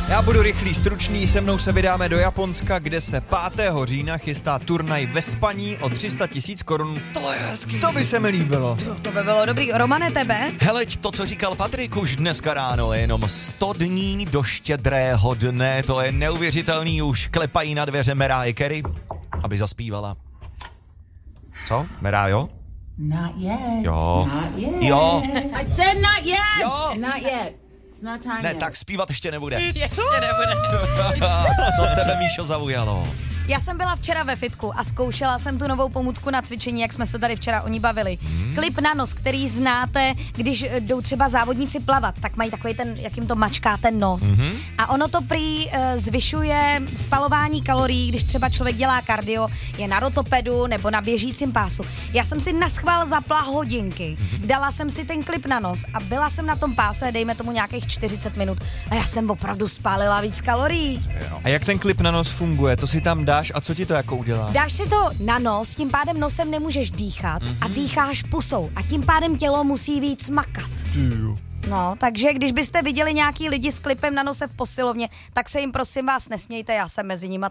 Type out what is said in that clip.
Já budu rychlý, stručný, se mnou se vydáme do Japonska, kde se 5. října chystá turnaj ve spaní o 300 000 korun. To je hezký. To by se mi líbilo. To by bylo dobrý. Romane, tebe? Heleď, to, co říkal Patrik už dneska ráno, je jenom 100 dní do Štědrého dne, to je neuvěřitelný, už klepají na dveře Mariah Carey, aby zaspívala. Co? Mariah? Not yet. Jo. Not yet. Jo. I said not yet. Jo. Not yet. It's not time Ne, yet. tak zpívat ještě nebude. Ještě nebude. Co tebe, Míšo, zaujalo? Já jsem byla včera ve fitku a zkoušela jsem tu novou pomůcku na cvičení, jak jsme se tady včera o ní bavili. Klip na nos, který znáte, když jdou třeba závodníci plavat, tak mají takový ten, jak jim to mačká ten nos. A ono to prý zvyšuje spalování kalorií, když třeba člověk dělá kardio, je na rotopedu nebo na běžícím pásu. Já jsem si naschvál zapla hodinky, dala jsem si ten klip na nos a byla jsem na tom páse, dejme tomu nějakých 40 minut a já jsem opravdu spálila víc kalorií. A jak ten klip na nos funguje? To si tam dáš a co ti to jako udělá? Dáš si to na nos, tím pádem nosem nemůžeš dýchat a dýcháš pusou a tím pádem tělo musí víc makat. No, takže když byste viděli nějaký lidi s klipem na nose v posilovně, tak se jim prosím vás nesmějte, já jsem mezi nima